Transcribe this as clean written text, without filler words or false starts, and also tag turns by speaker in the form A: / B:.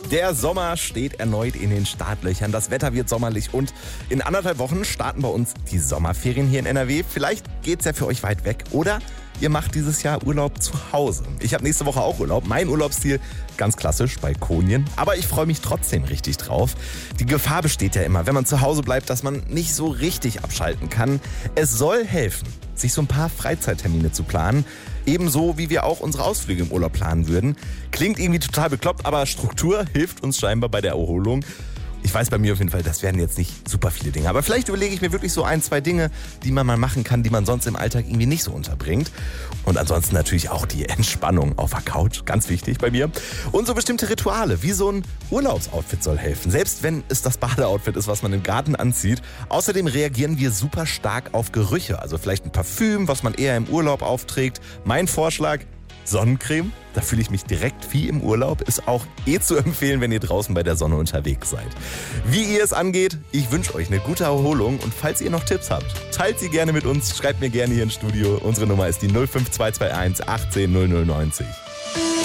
A: Der Sommer steht erneut in den Startlöchern. Das Wetter wird sommerlich und in 1,5 Wochen starten bei uns die Sommerferien hier in NRW. Vielleicht geht's ja für euch weit weg oder ihr macht dieses Jahr Urlaub zu Hause. Ich habe nächste Woche auch Urlaub. Mein Urlaubsziel ganz klassisch Balkonien. Aber ich freue mich trotzdem richtig drauf. Die Gefahr besteht ja immer, wenn man zu Hause bleibt, dass man nicht so richtig abschalten kann. Es soll helfen, sich so ein paar Freizeittermine zu planen. Ebenso wie wir auch unsere Ausflüge im Urlaub planen würden. Klingt irgendwie total bekloppt, aber Struktur hilft uns scheinbar bei der Erholung. Ich weiß bei mir auf jeden Fall, das werden jetzt nicht super viele Dinge. Aber vielleicht überlege ich mir wirklich so 1, 2 Dinge, die man mal machen kann, die man sonst im Alltag irgendwie nicht so unterbringt. Und ansonsten natürlich auch die Entspannung auf der Couch, ganz wichtig bei mir. Und so bestimmte Rituale, wie so ein Urlaubsoutfit soll helfen. Selbst wenn es das Badeoutfit ist, was man im Garten anzieht. Außerdem reagieren wir super stark auf Gerüche. Also vielleicht ein Parfüm, was man eher im Urlaub aufträgt. Mein Vorschlag: Sonnencreme, da fühle ich mich direkt wie im Urlaub, ist auch zu empfehlen, wenn ihr draußen bei der Sonne unterwegs seid. Wie ihr es angeht, ich wünsche euch eine gute Erholung und falls ihr noch Tipps habt, teilt sie gerne mit uns, schreibt mir gerne hier ins Studio. Unsere Nummer ist die 05221 18 0090.